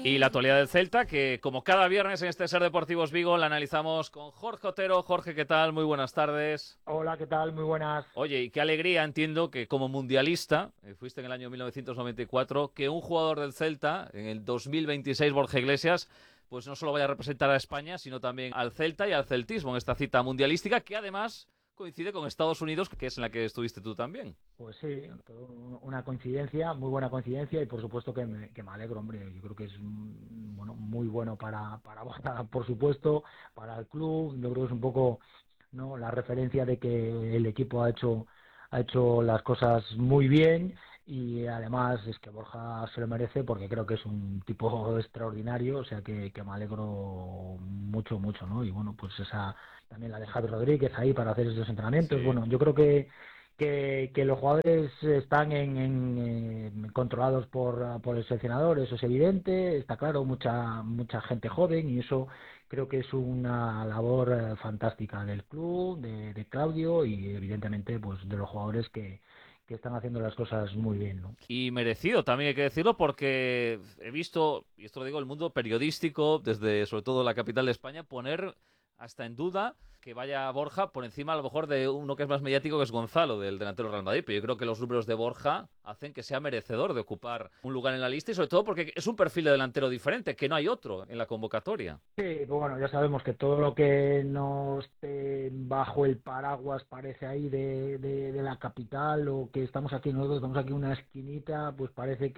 Y la actualidad del Celta, que como cada viernes en este Ser Deportivos Vigo, la analizamos con Jorge Otero. Jorge, ¿qué tal? Muy buenas tardes. Hola, ¿qué tal? Muy buenas. Oye, y qué alegría, entiendo que como mundialista, fuiste en el año 1994, que un jugador del Celta, en el 2026, Borja Iglesias, pues no solo vaya a representar a España, sino también al Celta y al celtismo en esta cita mundialística, que además coincide con Estados Unidos, que es en la que estuviste tú también. Pues sí, una coincidencia, muy buena coincidencia y por supuesto que me alegro, hombre. Yo creo que es bueno, muy bueno para Borja, por supuesto, para el club. Yo creo que es un poco, ¿no?, la referencia de que el equipo ha hecho las cosas muy bien y además es que Borja se lo merece porque creo que es un tipo extraordinario, o sea que me alegro mucho, mucho, ¿no? Y bueno, pues esa también la de Javi Rodríguez ahí para hacer esos entrenamientos. Sí. Bueno, yo creo que los jugadores están controlados por el seleccionador, eso es evidente, está claro, mucha gente joven y eso creo que es una labor fantástica del club, de Claudio y evidentemente pues de los jugadores que están haciendo las cosas muy bien, ¿no? Y merecido, también hay que decirlo, porque he visto, y esto lo digo, el mundo periodístico, desde sobre todo la capital de España, poner hasta en duda que vaya Borja por encima a lo mejor de uno que es más mediático, que es Gonzalo, del delantero Real Madrid. Pero yo creo que los números de Borja hacen que sea merecedor de ocupar un lugar en la lista y sobre todo porque es un perfil de delantero diferente, que no hay otro en la convocatoria. Sí, pues bueno, ya sabemos que todo lo que no esté bajo el paraguas parece ahí de la capital o que estamos aquí nosotros, estamos aquí en una esquinita, pues parece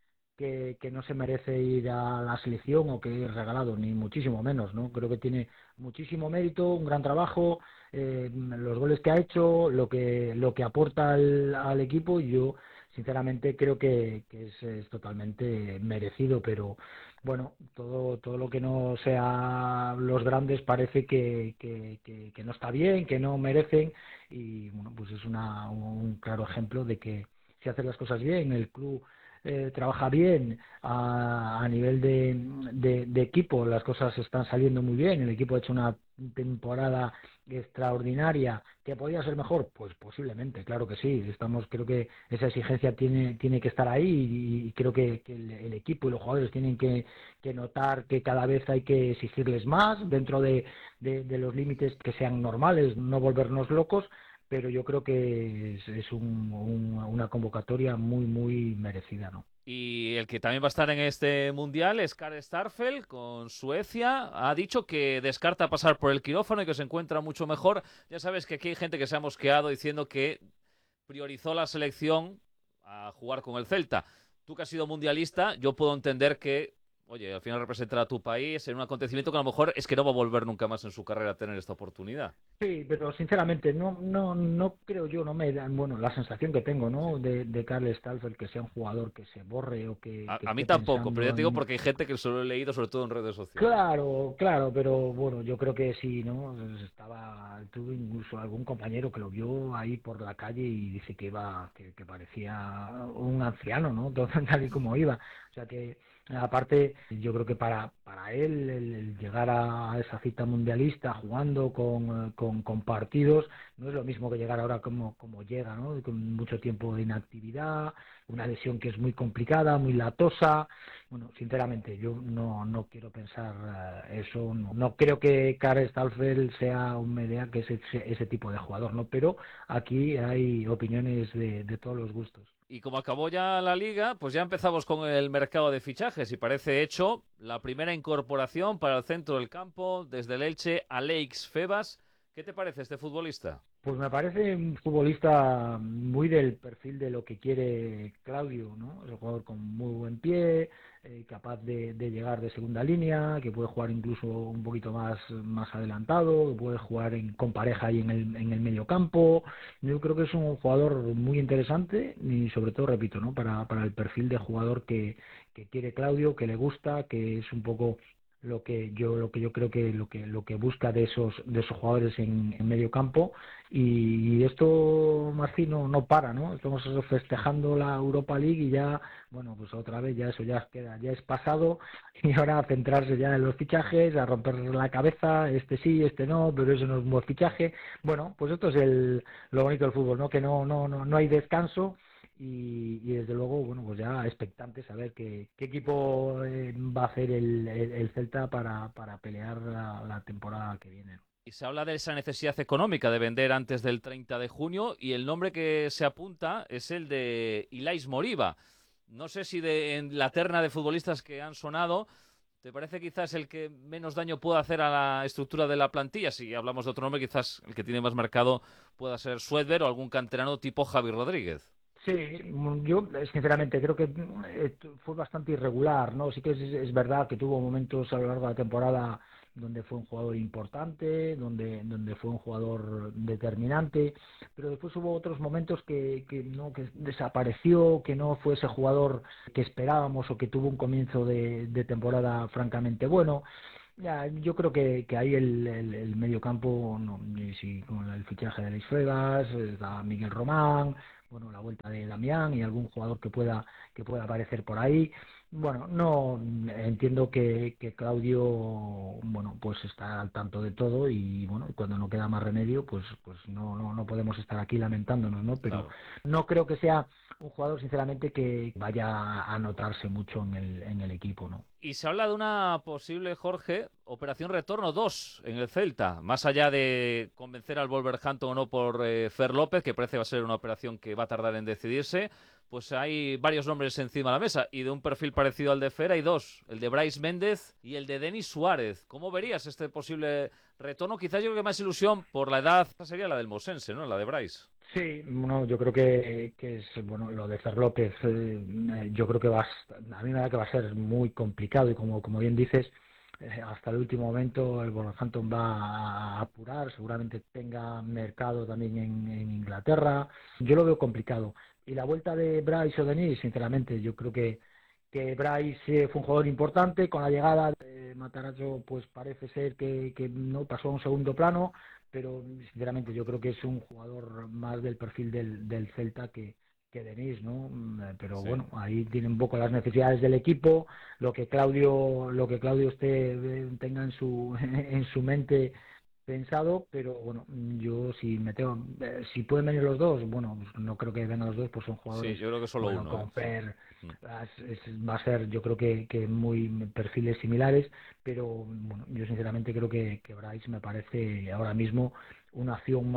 que no se merece ir a la selección o que es regalado, ni muchísimo menos, ¿no? Creo que tiene muchísimo mérito, un gran trabajo, los goles que ha hecho, lo que aporta al equipo y yo sinceramente creo que es totalmente merecido, pero bueno, todo lo que no sea los grandes parece que no está bien, que no merecen y bueno, pues es un claro ejemplo de que si haces las cosas bien, el club trabaja bien a nivel de equipo, las cosas están saliendo muy bien, el equipo ha hecho una temporada extraordinaria, que podía ser mejor, pues posiblemente, claro que sí, creo que esa exigencia tiene que estar ahí y creo que el equipo y los jugadores tienen que notar que cada vez hay que exigirles más dentro de los límites que sean normales, no volvernos locos, pero yo creo que es una convocatoria muy, muy merecida, ¿no? Y el que también va a estar en este mundial es Karl Starfelt con Suecia. Ha dicho que descarta pasar por el quirófano y que se encuentra mucho mejor. Ya sabes que aquí hay gente que se ha mosqueado diciendo que priorizó la selección a jugar con el Celta. Tú que has sido mundialista, yo puedo entender que, oye, al final representar a tu país en un acontecimiento que a lo mejor es que no va a volver nunca más en su carrera a tener esta oportunidad. Sí, pero sinceramente no creo yo, no me dan, bueno, la sensación que tengo, Sí. ¿no? De Karl Stauffel, que sea un jugador que se borre o que A mí esté tampoco, pero ya pensando te digo en. porque hay gente que solo he leído sobre todo en redes sociales. Claro, claro, pero bueno, yo creo que sí, ¿no? Tuve incluso algún compañero que lo vio ahí por la calle y dice que parecía un anciano, ¿no? Todo tal y como iba. O sea que, aparte, yo creo que para él el llegar a esa cita mundialista jugando con partidos, no es lo mismo que llegar ahora como llega, ¿no? Con mucho tiempo de inactividad, una lesión que es muy complicada, muy latosa. Bueno, sinceramente, yo no quiero pensar eso. No creo que Karl Stauffel sea un Medea que es ese tipo de jugador, ¿no? Pero aquí hay opiniones de todos los gustos. Y como acabó ya la liga, pues ya empezamos con el mercado de fichajes y parece hecho la primera incorporación para el centro del campo desde el Elche, Alex Febas. ¿Qué te parece este futbolista? Pues me parece un futbolista muy del perfil de lo que quiere Claudio, ¿no? Es un jugador con muy buen pie, capaz de llegar de segunda línea, que puede jugar incluso un poquito más adelantado, que puede jugar con pareja ahí en el medio campo. Yo creo que es un jugador muy interesante y sobre todo, repito, ¿no? Para el perfil de jugador que quiere Claudio, que le gusta, que es un poco lo que yo creo que lo que busca de esos jugadores en medio campo y esto Marci no para, ¿no? Estamos festejando la Europa League y ya, bueno, pues otra vez ya eso ya queda, ya es pasado y ahora a centrarse ya en los fichajes, a romper la cabeza, este sí, este no, pero eso no es un buen fichaje. Bueno, pues esto es lo bonito del fútbol, ¿no? Que no hay descanso y desde luego, bueno, pues ya expectantes a ver qué equipo va a hacer el Celta para pelear la temporada que viene. Y se habla de esa necesidad económica de vender antes del 30 de junio y el nombre que se apunta es el de Ilais Moriba. No sé si en la terna de futbolistas que han sonado, ¿te parece quizás el que menos daño pueda hacer a la estructura de la plantilla? Si hablamos de otro nombre, quizás el que tiene más mercado pueda ser Suedber o algún canterano tipo Javi Rodríguez. Sí, yo sinceramente creo que fue bastante irregular, ¿no? Sí que es verdad que tuvo momentos a lo largo de la temporada donde fue un jugador importante, donde fue un jugador determinante, pero después hubo otros momentos que desapareció, que no fue ese jugador que esperábamos o que tuvo un comienzo de temporada francamente bueno. Ya, yo creo que ahí el medio campo, no, y si con el fichaje de Luis Fregas, está Miguel Román, bueno, la vuelta de Damián y algún jugador que pueda aparecer por ahí. Bueno, no entiendo que Claudio, bueno, pues está al tanto de todo y bueno, cuando no queda más remedio, pues no podemos estar aquí lamentándonos, ¿no? Pero Claro. no creo que sea un jugador, sinceramente, que vaya a notarse mucho en el equipo, ¿no? Y se habla de una posible, Jorge, operación retorno 2 en el Celta, más allá de convencer al Wolverhampton o no por Fer López, que parece va a ser una operación que va a tardar en decidirse, pues hay varios nombres encima de la mesa y de un perfil parecido al de Fer hay dos, el de Brais Méndez y el de Denis Suárez. ¿Cómo verías este posible retorno? Quizás yo creo que más ilusión por la edad, esta sería la del Mosense, ¿no? La de Brais. Sí, bueno, yo creo que es, bueno, lo de Fer López, yo creo que a mí me da que va a ser muy complicado y como bien dices, hasta el último momento el Wolverhampton va a apurar, seguramente tenga mercado también en Inglaterra, yo lo veo complicado. Y la vuelta de Bryce o Denis, sinceramente, yo creo que Bryce fue un jugador importante, con la llegada de Matarazzo pues parece ser que no pasó a un segundo plano, pero sinceramente yo creo que es un jugador más del perfil del Celta que Denis, ¿no? Pero Sí. bueno, ahí tiene un poco las necesidades del equipo, lo que Claudio tenga en su en su mente pensado, pero bueno, yo si pueden venir los dos, bueno, pues no creo que vengan los dos, pues son Sí, jugadores, yo creo que solo bueno, uno, ¿eh? con Sí. Fer Mm. va a ser, yo creo que muy perfiles similares, pero bueno, yo sinceramente creo que Bryce me parece ahora mismo una acción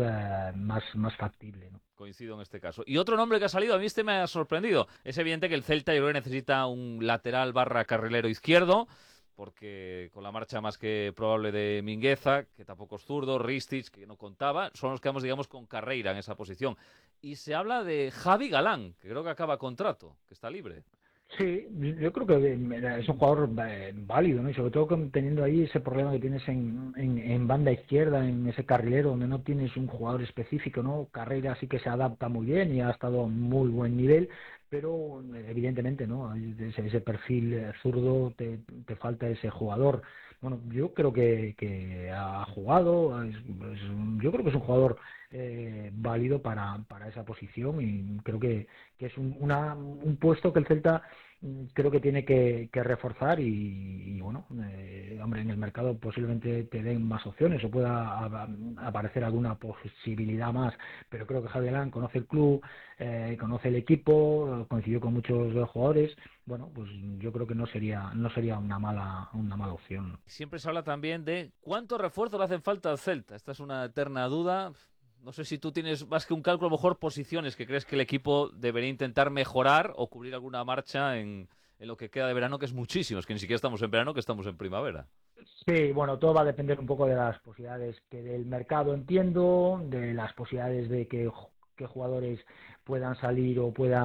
más factible, ¿no? Coincido en este caso. Y otro nombre que ha salido, a mí este me ha sorprendido. Es evidente que el Celta yo creo que necesita un lateral barra carrilero izquierdo, porque con la marcha más que probable de Mingueza, que tampoco es zurdo, Ristich, que no contaba, son los que vamos, digamos, con Carreira en esa posición. Y se habla de Javi Galán, que creo que acaba contrato, que está libre. Sí, yo creo que es un jugador válido, ¿no? Y sobre todo teniendo ahí ese problema que tienes en banda izquierda, en ese carrilero, donde no tienes un jugador específico, ¿no? Carrera sí que se adapta muy bien y ha estado a muy buen nivel, pero evidentemente, ¿no? Ese perfil zurdo te falta ese jugador. Bueno, yo creo que ha jugado, yo creo que es un jugador válido para esa posición y creo que es un puesto que el Celta creo que tiene que reforzar y bueno, hombre, en el mercado posiblemente te den más opciones o pueda aparecer alguna posibilidad más, pero creo que Javier Lan conoce el club, conoce el equipo, coincidió con muchos jugadores, bueno, pues yo creo que no sería una mala opción. Siempre se habla también de cuántos refuerzos le hacen falta al Celta. Esta es una eterna duda. No sé si tú tienes más que un cálculo, a lo mejor posiciones que crees que el equipo debería intentar mejorar o cubrir alguna marcha en lo que queda de verano, que es muchísimo. Es que ni siquiera estamos en verano, que estamos en primavera. Sí, bueno, todo va a depender un poco de las posibilidades que del mercado entiendo, de las posibilidades de que jugadores puedan salir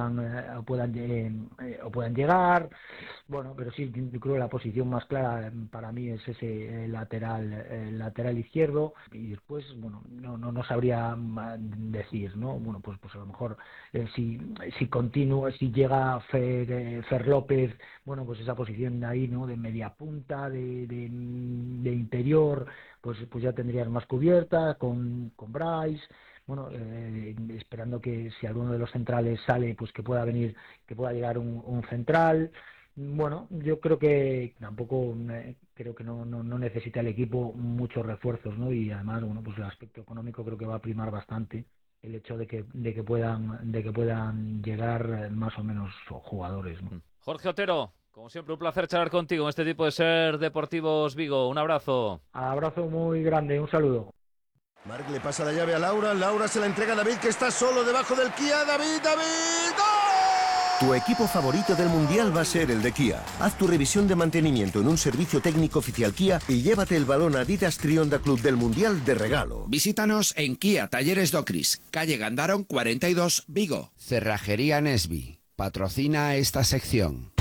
o puedan llegar. Bueno, pero sí, yo creo que la posición más clara para mí es ese lateral izquierdo y después, bueno, no sabría decir, ¿no? Bueno, pues a lo mejor si llega Fer López, bueno, pues esa posición ahí, ¿no? De media punta, de interior, pues ya tendrías más cubierta con Bryce. Bueno, esperando que si alguno de los centrales sale, pues que pueda llegar un central. Bueno, yo creo que tampoco creo que no necesita el equipo muchos refuerzos, ¿no? Y además, bueno, pues el aspecto económico creo que va a primar bastante el hecho de que puedan llegar más o menos jugadores, ¿no? Jorge Otero, como siempre, un placer charlar contigo en este tipo de Ser Deportivos Vigo. Un abrazo. Abrazo muy grande, un saludo. Marc le pasa la llave a Laura, Laura se la entrega a David, que está solo debajo del Kia. David, ¡gol! Tu equipo favorito del Mundial va a ser el de Kia. Haz tu revisión de mantenimiento en un servicio técnico oficial Kia y llévate el balón Adidas Trionda Club del Mundial de regalo. Visítanos en Kia Talleres Docris, calle Gandaron 42, Vigo. Cerrajería Nesby patrocina esta sección.